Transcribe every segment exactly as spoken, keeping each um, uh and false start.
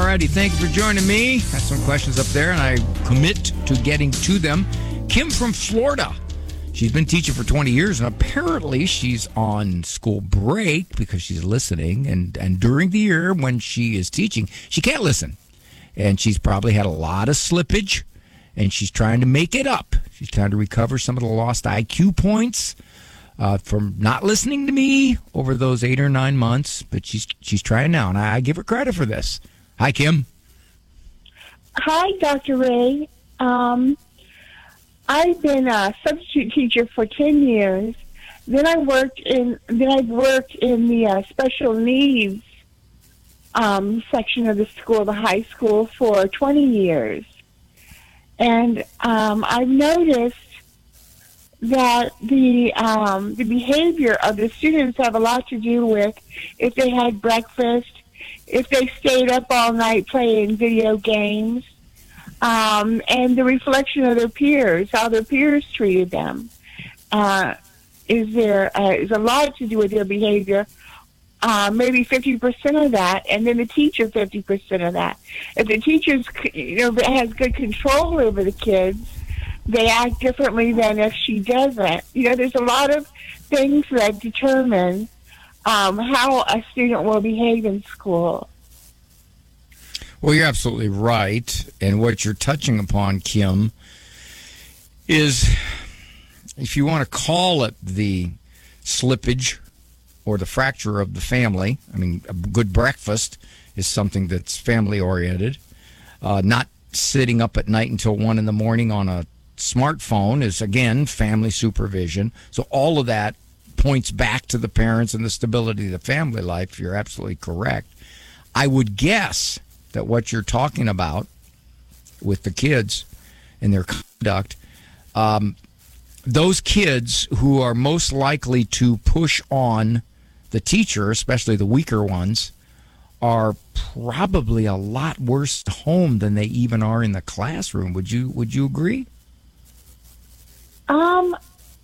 righty, thank you for joining me. Got some questions up there, and I commit to getting to them. Kim from Florida. She's been teaching for twenty years, and apparently she's on school break because she's listening. And, and during the year when she is teaching, she can't listen. And she's probably had a lot of slippage, and she's trying to make it up. She's trying to recover some of the lost I Q points uh, from not listening to me over those eight or nine months. But she's she's trying now, and I, I give her credit for this. Hi, Kim. Hi, Doctor Ray. Um, I've been a substitute teacher for ten years. Then I worked in. Then I've worked in the uh, special needs um, section of the school, the high school, for twenty years, and um, I've noticed that the um, the behavior of the students have a lot to do with if they had breakfast, if they stayed up all night playing video games, um, and the reflection of their peers, how their peers treated them, uh, is there uh, is a lot to do with their behavior. Uh, maybe fifty percent of that, and then the teacher fifty percent of that. If the teacher's, you know, has good control over the kids, they act differently than if she doesn't. You know, there's a lot of things that determine um, how a student will behave in school. Well, you're absolutely right. And what you're touching upon, Kim, is if you want to call it the slippage or the fracture of the family, I mean, a good breakfast is something that's family-oriented. Uh, not sitting up at night until one in the morning on a smartphone is, again, family supervision. So all of that points back to the parents and the stability of the family life. You're absolutely correct. I would guess that what you're talking about with the kids and their conduct, um, those kids who are most likely to push on the teacher, especially the weaker ones, are probably a lot worse at home than they even are in the classroom. Would you Would you agree? Um,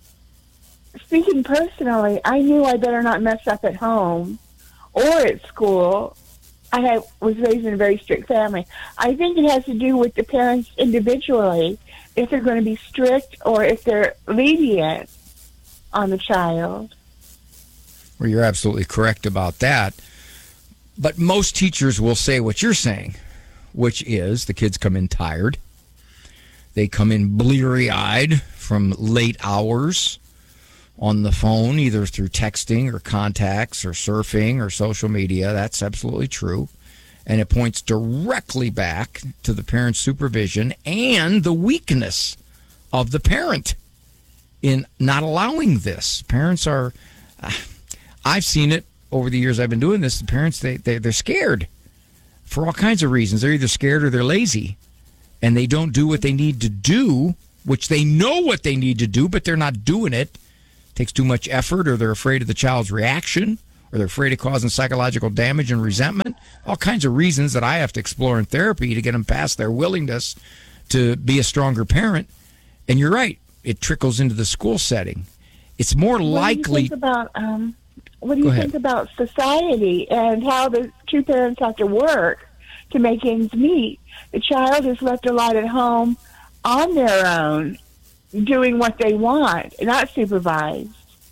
speaking personally, I knew I better not mess up at home or at school. I had, was raised in a very strict family. I think it has to do with the parents individually, if they're going to be strict or if they're lenient on the child. Well, you're absolutely correct about that. But most teachers will say what you're saying, which is the kids come in tired. They come in bleary-eyed from late hours on the phone, either through texting or contacts or surfing or social media. That's absolutely true. And it points directly back to the parent's supervision and the weakness of the parent in not allowing this. Parents are, I've seen it over the years I've been doing this. The parents, they, they, they're scared for all kinds of reasons. They're either scared or they're lazy. And they don't do what they need to do, which they know what they need to do, but they're not doing it. It takes too much effort, or they're afraid of the child's reaction, or they're afraid of causing psychological damage and resentment. All kinds of reasons that I have to explore in therapy to get them past their willingness to be a stronger parent. And you're right, it trickles into the school setting. It's more likely. What do you think about, um, what do you think about society and how the two parents have to work to make ends meet? The child is left a lot at home on their own, doing what they want, not supervised.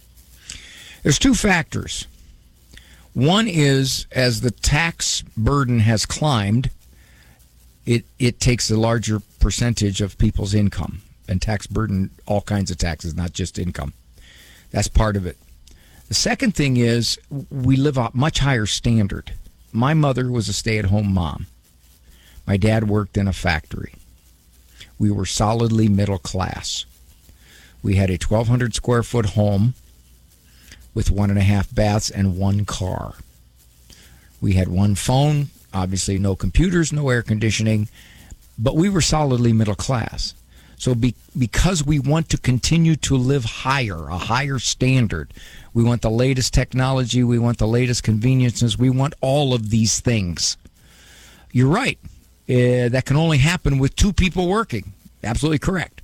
There's two factors. One is, as the tax burden has climbed, it, it takes a larger percentage of people's income. And tax burden, all kinds of taxes, not just income. That's part of it. The second thing is, we live a much higher standard. My mother was a stay-at-home mom. My dad worked in a factory. We were solidly middle class. We had a twelve hundred square foot home with one and a half baths and one car. We had one phone, obviously no computers, no air conditioning, but we were solidly middle class. So be, because we want to continue to live higher, a higher standard, we want the latest technology, we want the latest conveniences, we want all of these things. You're right. Uh, that can only happen with two people working. Absolutely correct.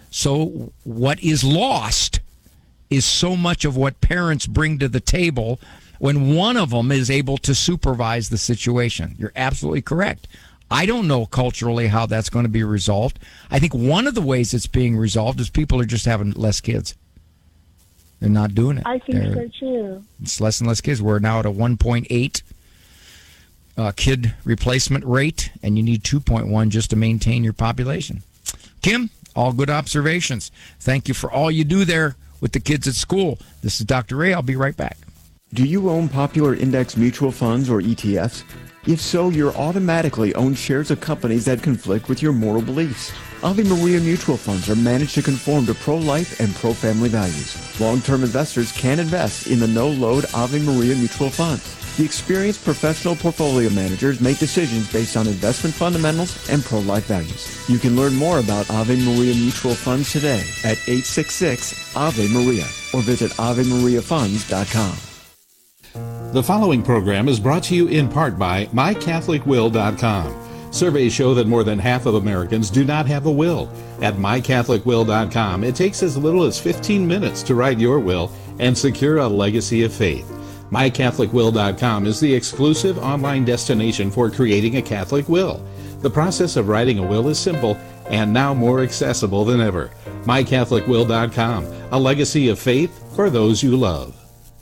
So what is lost is so much of what parents bring to the table when one of them is able to supervise the situation. You're absolutely correct. I don't know culturally how that's going to be resolved. I think one of the ways it's being resolved is people are just having less kids. They're not doing it. I think They're, so too. It's less and less kids. We're now at a one point eight uh, kid replacement rate, and you need two point one just to maintain your population. Kim, all good observations. Thank you for all you do there with the kids at school. This is Doctor Ray. I'll be right back. Do you own popular index mutual funds or E T Fs? If so, you're automatically own shares of companies that conflict with your moral beliefs. Ave Maria mutual funds are managed to conform to pro-life and pro-family values. Long-term investors can invest in the no-load Ave Maria mutual funds. The experienced professional portfolio managers make decisions based on investment fundamentals and pro-life values. You can learn more about Ave Maria mutual funds today at eight six six Ave Maria or visit ave maria funds dot com. The following program is brought to you in part by my catholic will dot com. Surveys show that more than half of Americans do not have a will. At my catholic will dot com, it takes as little as fifteen minutes to write your will and secure a legacy of faith. my catholic will dot com is the exclusive online destination for creating a Catholic will. The process of writing a will is simple and now more accessible than ever. my catholic will dot com, a legacy of faith for those you love.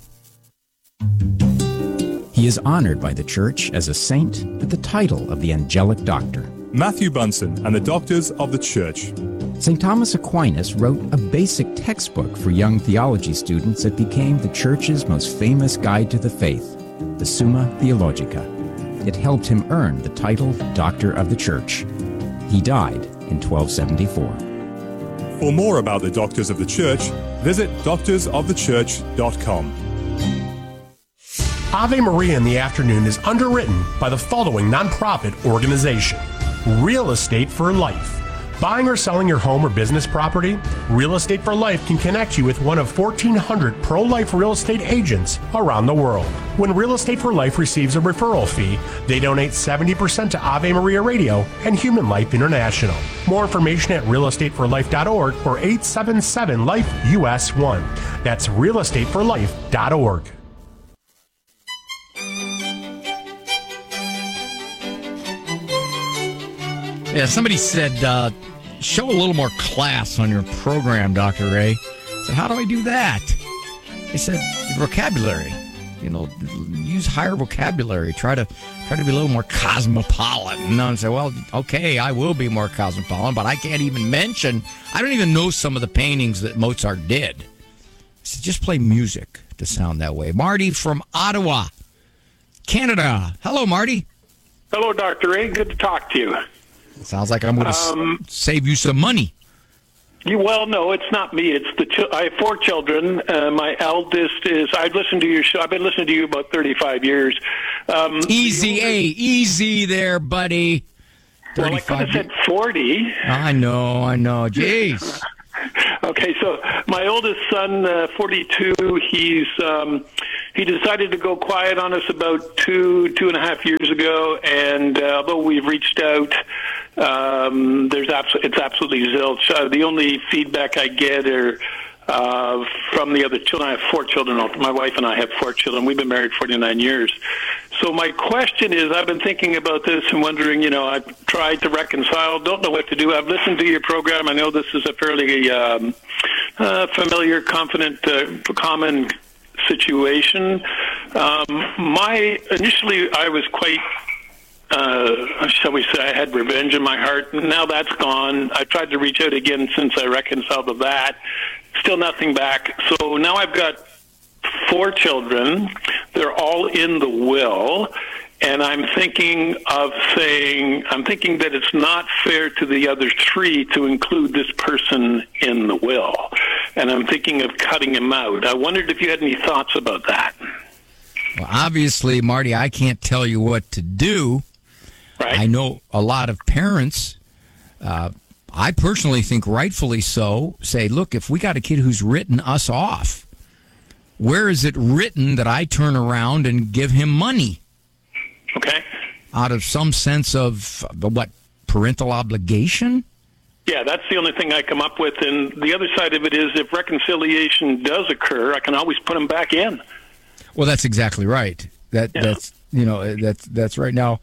He is honored by the Church as a saint with the title of the Angelic Doctor. Matthew Bunson and the Doctors of the Church. Saint Thomas Aquinas wrote a basic textbook for young theology students that became the Church's most famous guide to the faith, the Summa Theologica. It helped him earn the title Doctor of the Church. He died in twelve seventy-four. For more about the Doctors of the Church, visit doctors of the church dot com. Ave Maria in the Afternoon is underwritten by the following nonprofit organization: Real Estate for Life. Buying or selling your home or business property? Real Estate for Life can connect you with one of fourteen hundred pro-life real estate agents around the world. When Real Estate for Life receives a referral fee, they donate seventy percent to Ave Maria Radio and Human Life International. More information at real estate for life dot org or eight seven seven life U S one. That's real estate for life dot org. Yeah, somebody said, uh, show a little more class on your program, Doctor Ray. I said, how do I do that? They said, vocabulary. You know, use higher vocabulary. Try to try to be a little more cosmopolitan. And I said, well, okay, I will be more cosmopolitan, but I can't even mention, I don't even know some of the paintings that Mozart did. I said, just play music to sound that way. Marty from Ottawa, Canada. Hello, Marty. Hello, Doctor Ray. Good to talk to you. Sounds like I'm going to um, s- save you some money. You well, no, it's not me. It's the ch- I have four children. Uh, my eldest is. I've listened to your show. I've been listening to you about thirty-five years. Um, Easy, A, easy there, buddy. Well, I could have said forty. I know, I know. Jeez. Okay, so my oldest son, uh, forty-two, he's um, he decided to go quiet on us about two two and a half years ago, and uh, although we've reached out, um, there's abso- it's absolutely zilch. Uh, the only feedback I get are uh, from the other children. I have four children. My wife and I have four children. We've been married forty-nine years. So my question is, I've been thinking about this and wondering, you know, I've tried to reconcile, don't know what to do. I've listened to your program. I know this is a fairly um, uh, familiar, confident, uh, common situation. Um, my initially, I was quite, uh, shall we say, I had revenge in my heart. Now that's gone. I tried to reach out again since I reconciled with that. Still nothing back. So now I've got four children. They're all in the will. And I'm thinking of saying, I'm thinking that it's not fair to the other three to include this person in the will. And I'm thinking of cutting him out. I wondered if you had any thoughts about that. Well, obviously, Marty, I can't tell you what to do. Right. I know a lot of parents, uh, I personally think rightfully so, say, look, if we got a kid who's written us off, where is it written that I turn around and give him money? Okay. Out of some sense of, uh, what, parental obligation? Yeah, that's the only thing I come up with. And the other side of it is if reconciliation does occur, I can always put him back in. Well, that's exactly right. That Yeah. that's you know that's that's right. Now,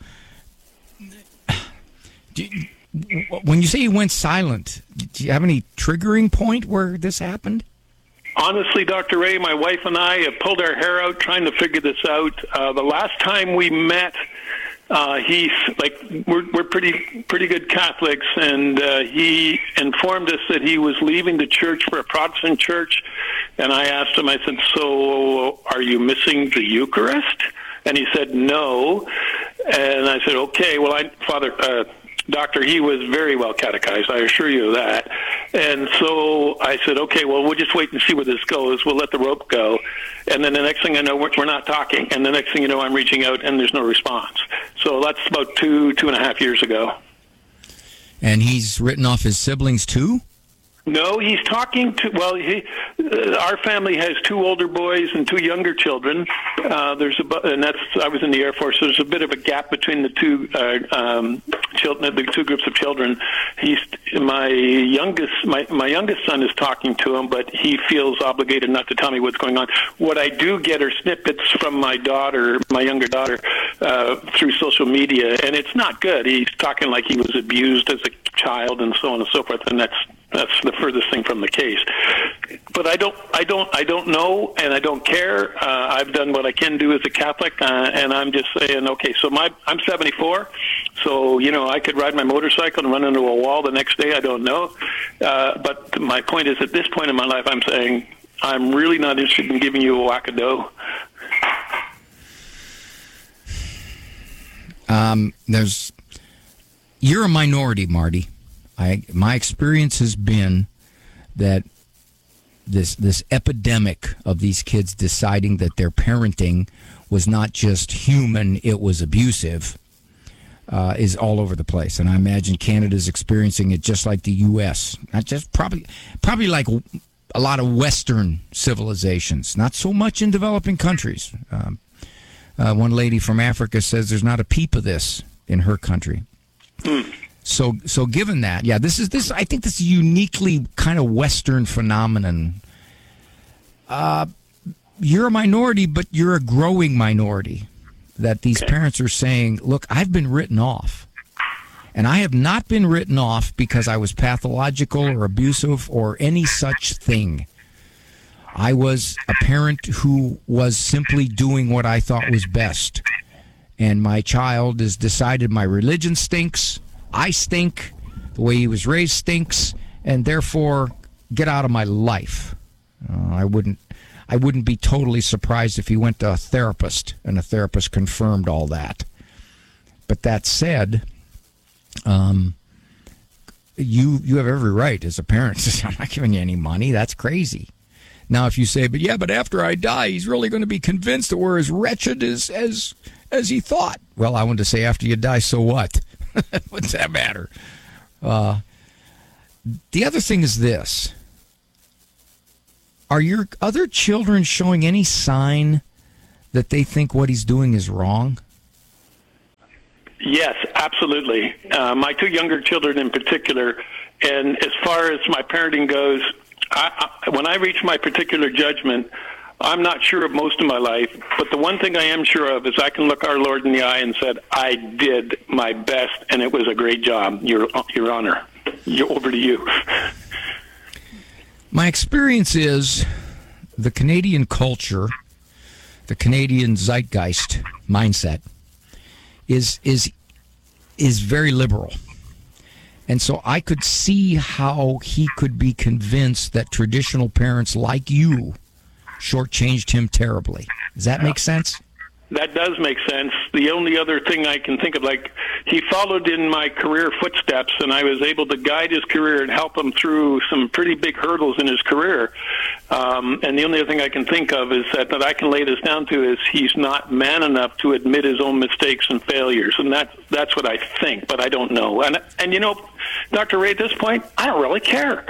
do you, when you say he went silent, do you have any triggering point where this happened? Honestly, Doctor Ray, my wife and I have pulled our hair out trying to figure this out. Uh, the last time we met, uh, he's like we're we're pretty pretty good Catholics, and uh, he informed us that he was leaving the church for a Protestant church. And I asked him, I said, "So, are you missing the Eucharist?" And he said, "No." And I said, "Okay, well, I, Father." Uh, Doctor, he was very well catechized, I assure you of that. And so I said, okay, well, we'll just wait and see where this goes. We'll let the rope go. And then the next thing I know, we're, we're not talking. And the next thing you know, I'm reaching out, and there's no response. So that's about two, two and a half years ago. And he's written off his siblings, too? No, he's talking to, well, he, uh, our family has two older boys and two younger children. Uh, there's a, and that's, I was in the Air Force, so there's a bit of a gap between the two, uh, um, children, the two groups of children. He's, my youngest, my, my youngest son is talking to him, but he feels obligated not to tell me what's going on. What I do get are snippets from my daughter, my younger daughter, uh, through social media, and it's not good. He's talking like he was abused as a child and so on and so forth, and that's, That's the furthest thing from the case. But I don't, I don't, I don't know, and I don't care. Uh, I've done what I can do as a Catholic, uh, and I'm just saying, okay. So my, I'm seventy-four, so you know I could ride my motorcycle and run into a wall the next day. I don't know. Uh, but my point is, at this point in my life, I'm saying I'm really not interested in giving you a whack of dough. Um, there's, you're a minority, Marty. I, my experience has been that this this epidemic of these kids deciding that their parenting was not just human, it was abusive, uh, is all over the place. And I imagine Canada's experiencing it just like the U S. Not just probably probably like a lot of Western civilizations. Not so much in developing countries. Um, uh, one lady from Africa says there's not a peep of this in her country. Mm. So, so given that, yeah, this is this. I think this is a uniquely kind of Western phenomenon. Uh, you're a minority, but you're a growing minority. That these Okay. parents are saying, "Look, I've been written off, and I have not been written off because I was pathological or abusive or any such thing. I was a parent who was simply doing what I thought was best, and my child has decided my religion stinks." I stink, the way he was raised stinks, and therefore get out of my life. Uh, I wouldn't, I wouldn't be totally surprised if he went to a therapist and a therapist confirmed all that. But that said, um, you you have every right as a parent to say, "I'm not giving you any money. That's crazy." Now, if you say, "But yeah, but after I die, he's really going to be convinced that we're as wretched as as as he thought," well, I want to say, after you die, so what? What's that matter? Uh, the other thing is this. Are your other children showing any sign that they think what he's doing is wrong? Yes, absolutely. Uh, my two younger children in particular, and as far as my parenting goes, I, I, when I reach my particular judgment, I'm not sure of most of my life, but the one thing I am sure of is I can look our Lord in the eye and said, I did my best, and it was a great job, Your, Your Honor. You're over to you. My experience is the Canadian culture, the Canadian zeitgeist mindset is is is very liberal. And so I could see how he could be convinced that traditional parents like you shortchanged him terribly. Does that make sense? That does make sense. The only other thing I can think of, like, he followed in my career footsteps, and I was able to guide his career and help him through some pretty big hurdles in his career. Um, and the only other thing I can think of is that, that I can lay this down to is he's not man enough to admit his own mistakes and failures. And that, that's what I think, but I don't know. And, and you know, Doctor Ray, at this point, I don't really care.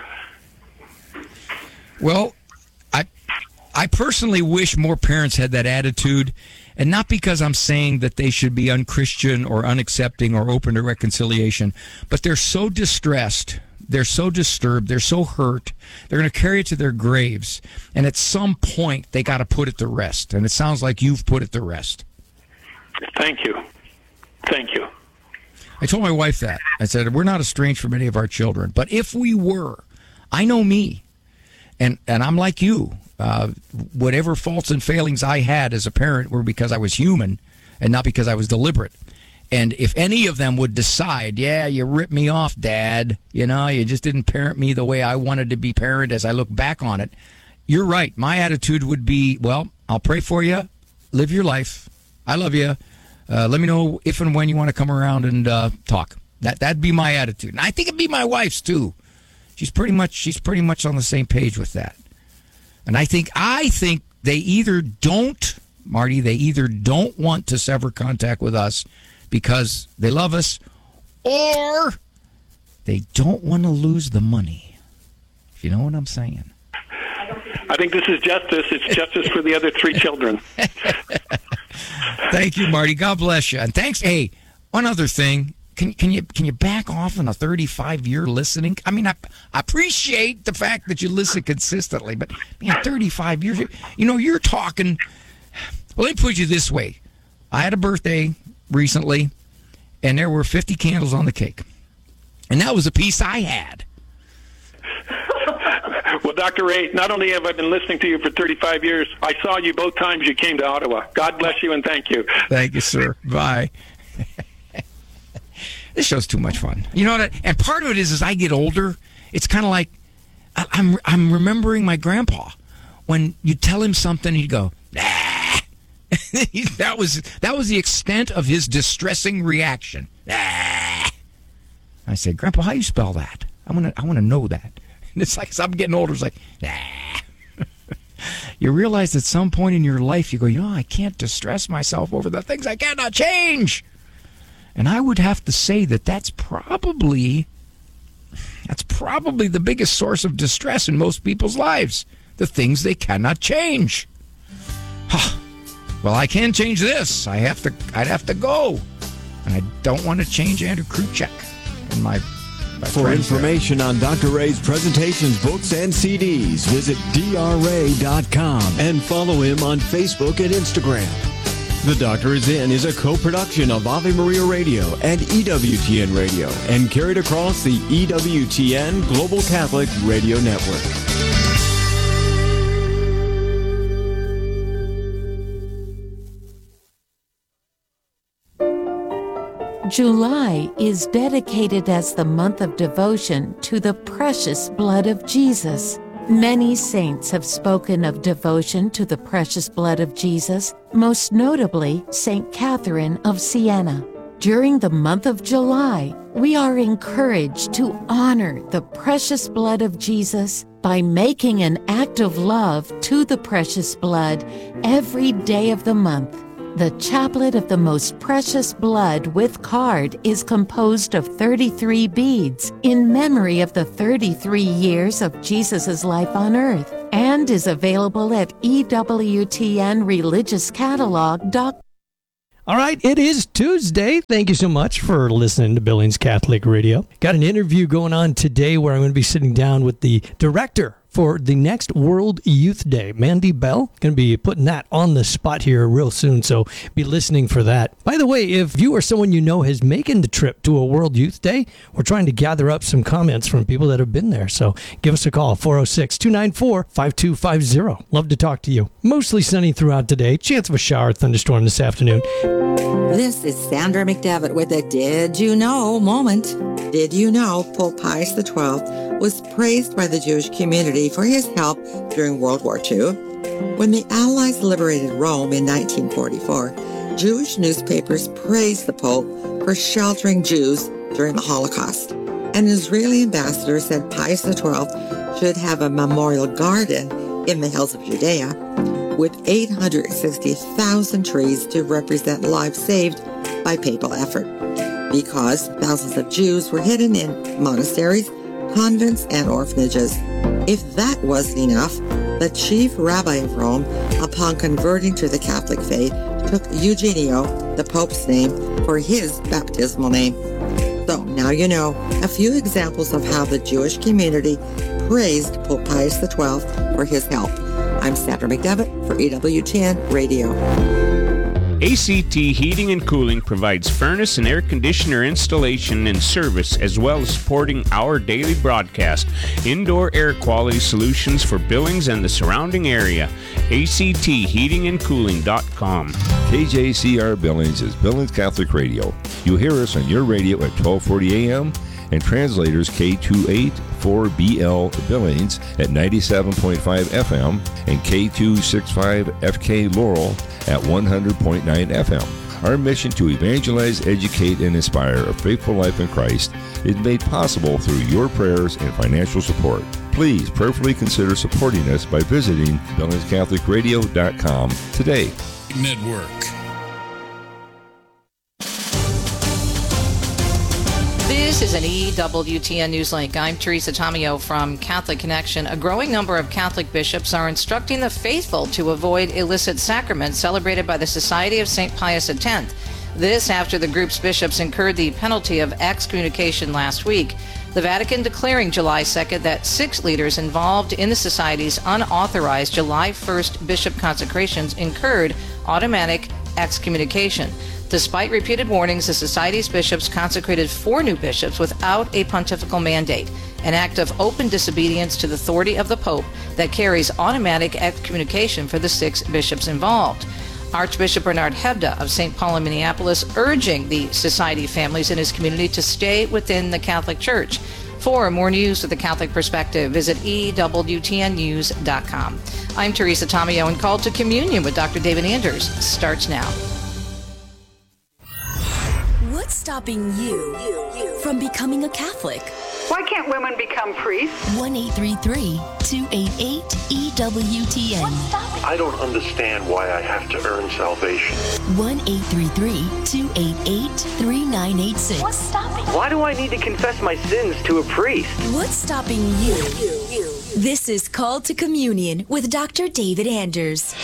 Well, I I personally wish more parents had that attitude, and not because I'm saying that they should be unchristian or unaccepting or open to reconciliation, but they're so distressed They're so disturbed. They're so hurt. They're going to carry it to their graves. And at some point, they got to put it to rest. And it sounds like you've put it to rest. Thank you. Thank you. I told my wife that. I said, we're not estranged from any of our children. But if we were, I know me. And, and I'm like you. Uh, whatever faults and failings I had as a parent were because I was human and not because I was deliberate. And if any of them would decide, yeah, you ripped me off, Dad, you know, you just didn't parent me the way I wanted to be parented as I look back on it, you're right. My attitude would be, well, I'll pray for you. Live your life. I love you. Uh, let me know if and when you want to come around and uh, talk. That, that'd be my attitude. And I think it'd be my wife's, too. She's pretty much she's pretty much on the same page with that. And I think I think they either don't, Marty, they either don't want to sever contact with us because they love us, or they don't want to lose the money. If you know what I'm saying. I think this is justice. It's justice for the other three children. Thank you, Marty. God bless you. And thanks. Hey, one other thing. Can can you can you back off on a thirty-five year listening? I mean, I, I appreciate the fact that you listen consistently, but man, thirty-five years. You know, you're talking. Well, let me put you this way: I had a birthday recently, and there were fifty candles on the cake, and that was a piece I had. Well, Doctor Ray, not only have I been listening to you for thirty-five years, I saw you both times you came to Ottawa. God bless you and thank you. Thank you, sir. Bye. This show's too much fun. You know what? And part of it is, as I get older, it's kind of like I, I'm I'm remembering my grandpa. When you tell him something, he'd go, nah. that was that was the extent of his distressing reaction. Nah. I said, Grandpa, how you spell that? I want to I want to know that. And it's like, as I'm getting older, it's like, nah. You realize at some point in your life, you go, you know, I can't distress myself over the things I cannot change. And I would have to say that that's probably that's probably the biggest source of distress in most people's lives, the things they cannot change. Huh. Well, I can change this. I have to. I'd have to go, and I don't want to change Andrew Kruchek and my. my For information there. on Doctor Ray's presentations, books, and C Ds, visit D R ray dot com and follow him on Facebook and Instagram. The Doctor Is In is a co-production of Ave Maria Radio and E W T N Radio and carried across the E W T N Global Catholic Radio Network. July is dedicated as the month of devotion to the precious blood of Jesus. Many saints have spoken of devotion to the precious blood of Jesus, most notably Saint Catherine of Siena. During the month of July, we are encouraged to honor the precious blood of Jesus by making an act of love to the precious blood every day of the month. The Chaplet of the Most Precious Blood with card is composed of thirty-three beads in memory of the thirty-three years of Jesus' life on earth and is available at E W T N religious catalog dot com. All right, it is Tuesday. Thank you so much for listening to Billings Catholic Radio. Got an interview going on today where I'm going to be sitting down with the director for the next World Youth Day, Mandy Bell. Going to be putting that on the spot here real soon, so be listening for that. By the way, if you or someone you know has making the trip to a World Youth Day, we're trying to gather up some comments from people that have been there, so give us a call, four oh six, two nine four, five two five zero. Love to talk to you. Mostly sunny throughout today. Chance of a shower, thunderstorm this afternoon. This is Sandra McDevitt with a Did You Know moment. Did you know Pope Pius the twelfth was praised by the Jewish community for his help during World War Two? When the Allies liberated Rome in nineteen forty-four, Jewish newspapers praised the Pope for sheltering Jews during the Holocaust. An Israeli ambassador said Pius the twelfth should have a memorial garden in the hills of Judea with eight hundred sixty thousand trees to represent lives saved by papal effort, because thousands of Jews were hidden in monasteries, convents, and orphanages. If that wasn't enough, the chief rabbi of Rome, upon converting to the Catholic faith, took Eugenio, the Pope's name, for his baptismal name. So now you know a few examples of how the Jewish community praised Pope Pius the twelfth for his help. I'm Sandra McDevitt for E W T N Radio. A C T Heating and Cooling provides furnace and air conditioner installation and service, as well as supporting our daily broadcast. Indoor air quality solutions for Billings and the surrounding area. A C T heating and cooling dot com. K J C R Billings is Billings Catholic Radio. You hear us on your radio at twelve forty a.m. and translators K two eighty-four B L Billings at ninety-seven point five F M and K two sixty-five F K Laurel at one hundred point nine F M. Our mission to evangelize, educate, and inspire a faithful life in Christ is made possible through your prayers and financial support. Please prayerfully consider supporting us by visiting Billings Catholic Radio dot com today. Network. This is an E W T N Newslink. I'm Teresa Tomeo from Catholic Connection. A growing number of Catholic bishops are instructing the faithful to avoid illicit sacraments celebrated by the Society of Saint Pius X. This after the group's bishops incurred the penalty of excommunication last week. The Vatican declaring July second that six leaders involved in the Society's unauthorized July first bishop consecrations incurred automatic excommunication. Despite repeated warnings, the Society's bishops consecrated four new bishops without a pontifical mandate, an act of open disobedience to the authority of the Pope that carries automatic excommunication for the six bishops involved. Archbishop Bernard Hebda of Saint Paul in Minneapolis urging the Society families in his community to stay within the Catholic Church. For more news with the Catholic perspective, visit E W T N news dot com. I'm Teresa Tomeo, and Call to Communion with Doctor David Anders starts now. What's stopping you from becoming a Catholic? Why can't women become priests? one eight three three, two eight eight, E W T N. I don't understand why I have to earn salvation. one eight three three, two eight eight, three nine eight six. What's stopping? Why do I need to confess my sins to a priest? What's stopping you? This is Call to Communion with Doctor David Anders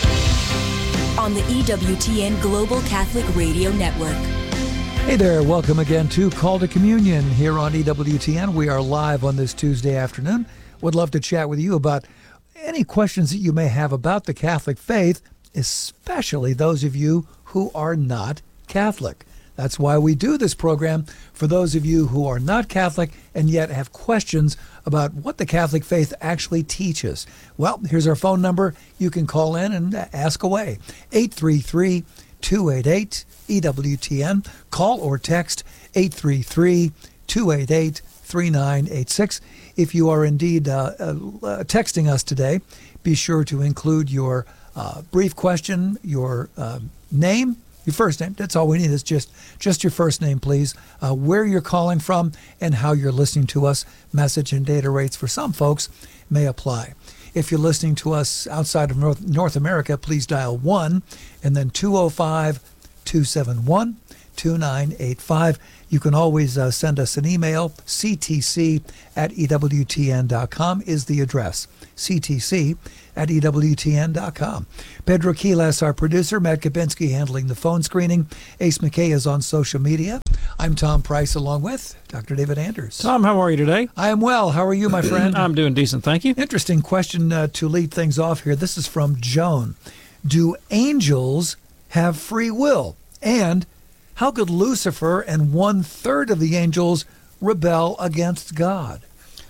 on the E W T N Global Catholic Radio Network. Hey there, welcome again to Call to Communion here on E W T N. We are live on this Tuesday afternoon. Would love to chat with you about any questions that you may have about the Catholic faith, especially those of you who are not Catholic. That's why we do this program, for those of you who are not Catholic and yet have questions about what the Catholic faith actually teaches. Well, here's our phone number. You can call in and ask away. eight three three, two eight eight, E W T N. Call or text eight three three, two eight eight, three nine eight six. If you are indeed uh, uh, texting us today, be sure to include your uh, brief question, your uh, name, your first name. That's all we need is just, just your first name, please, uh, where you're calling from, and how you're listening to us. Message and data rates for some folks may apply. If you're listening to us outside of North, North America, please dial one and then two oh five, two seven one, two nine eight five. You can always uh, send us an email. C T C at E W T N dot com is the address. C T C at E W T N dot com. Pedro Quiles, our producer. Matt Kabinski handling the phone screening. Ace McKay is on social media. I'm Tom Price along with Doctor David Anders. Tom, how are you today? I am well. How are you, my friend? I'm doing decent, thank you. Interesting question uh, to lead things off here. This is from Joan. Do angels have free will? And how could Lucifer and one-third of the angels rebel against God?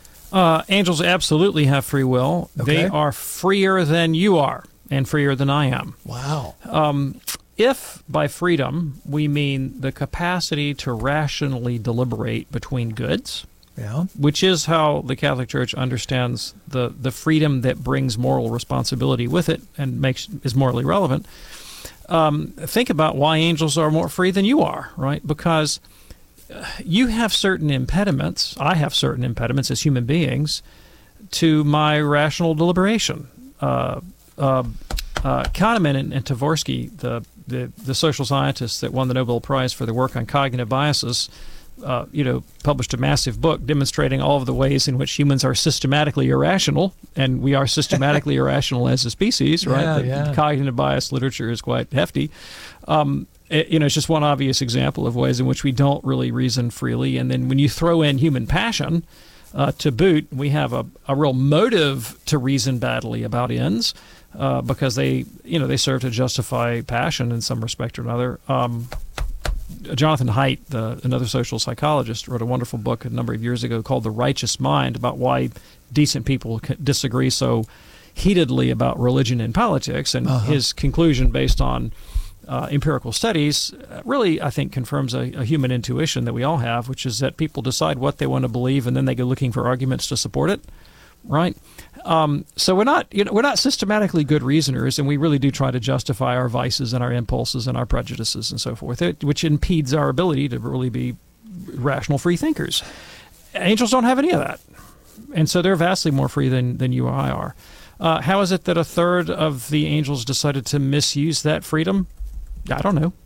Uh, angels absolutely have free will. Okay. They are freer than you are and freer than I am. Wow. Um, if by freedom we mean the capacity to rationally deliberate between goods, yeah, which is how the Catholic Church understands the, the freedom that brings moral responsibility with it and makes is morally relevant, um, think about why angels are more free than you are, right? Because you have certain impediments, I have certain impediments as human beings, to my rational deliberation. Uh, uh, uh, Kahneman and, and Tversky, the, the the social scientists that won the Nobel Prize for their work on cognitive biases, uh, you know, published a massive book demonstrating all of the ways in which humans are systematically irrational, and we are systematically irrational as a species, right? Yeah, the, yeah. the cognitive bias literature is quite hefty. Um, it, you know, it's just one obvious example of ways in which we don't really reason freely. And then when you throw in human passion uh, to boot, we have a, a real motive to reason badly about ends uh, because they, you know, they serve to justify passion in some respect or another. Um, Jonathan Haidt, the, another social psychologist, wrote a wonderful book a number of years ago called The Righteous Mind about why decent people disagree so heatedly about religion and politics. And Uh-huh. his conclusion, based on uh, empirical studies, really, I think, confirms a, a human intuition that we all have, which is that people decide what they want to believe and then they go looking for arguments to support it, right? Um, so we're not, you know, we're not systematically good reasoners, and we really do try to justify our vices and our impulses and our prejudices and so forth, which impedes our ability to really be rational free thinkers. Angels don't have any of that, and so they're vastly more free than, than you or I are. Uh, how is it that a third of the angels decided to misuse that freedom? I don't know.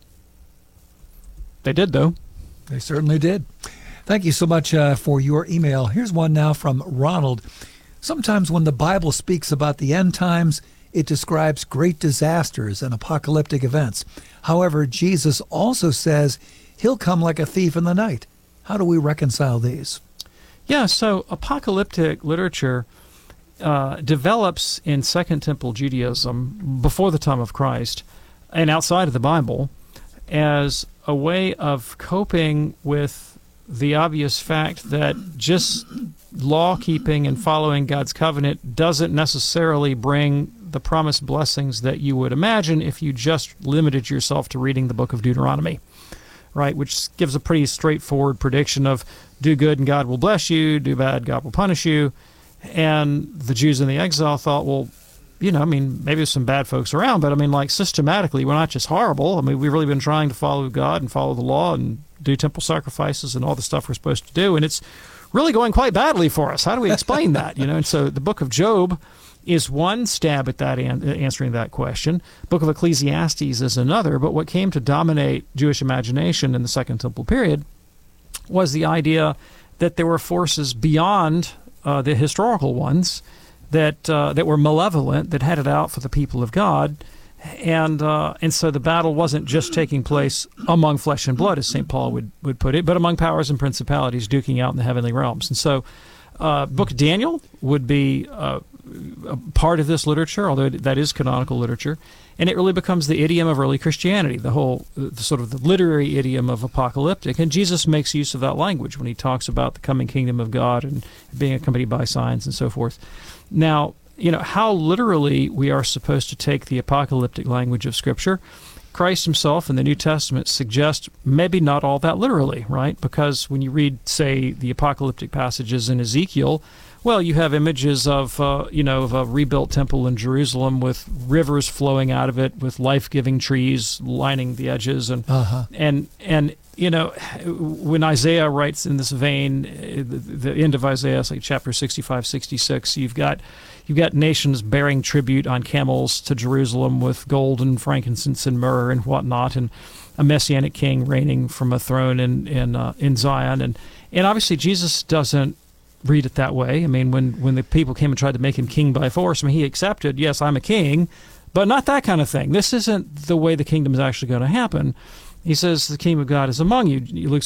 They did, though. They certainly did. Thank you so much uh, for your email. Here's one now from Ronald. Sometimes when the Bible speaks about the end times, it describes great disasters and apocalyptic events. However, Jesus also says he'll come like a thief in the night. How do we reconcile these? Yeah, so apocalyptic literature uh, develops in Second Temple Judaism before the time of Christ and outside of the Bible as a way of coping with the obvious fact that just law-keeping and following God's covenant doesn't necessarily bring the promised blessings that you would imagine if you just limited yourself to reading the book of Deuteronomy, right, which gives a pretty straightforward prediction of do good and God will bless you, do bad, God will punish you. And the Jews in the exile thought, well, you know, I mean, maybe there's some bad folks around, but I mean, like, systematically, we're not just horrible. I mean, we've really been trying to follow God and follow the law and do temple sacrifices and all the stuff we're supposed to do, and it's really going quite badly for us. How do we explain that? You know, and so the book of Job is one stab at that, an- answering that question. Book of Ecclesiastes is another, but what came to dominate Jewish imagination in the Second Temple period was the idea that there were forces beyond uh, the historical ones that uh, that were malevolent, that had it out for the people of God. And uh, and so the battle wasn't just taking place among flesh and blood, as Saint Paul would, would put it, but among powers and principalities duking out in the heavenly realms. And so uh, Book of Daniel would be uh, a part of this literature, although that is canonical literature, and it really becomes the idiom of early Christianity, the whole the sort of the literary idiom of apocalyptic. And Jesus makes use of that language when he talks about the coming kingdom of God and being accompanied by signs and so forth. Now, you know, how literally we are supposed to take the apocalyptic language of Scripture, Christ himself in the New Testament suggests maybe not all that literally, right? Because when you read, say, the apocalyptic passages in Ezekiel, well, you have images of, uh, you know, of a rebuilt temple in Jerusalem with rivers flowing out of it, with life-giving trees lining the edges, and Uh-huh. and and you know, when Isaiah writes in this vein, the, the end of Isaiah, it's like chapter sixty-five, sixty-six, you've got you've got nations bearing tribute on camels to Jerusalem with gold and frankincense and myrrh and whatnot, and a messianic king reigning from a throne in in uh, in Zion, and and obviously Jesus doesn't read it that way. I mean, when when the people came and tried to make him king by force, I mean, he accepted, yes, I'm a king, but not that kind of thing. This isn't the way the kingdom is actually going to happen. He says the kingdom of God is among you. Luke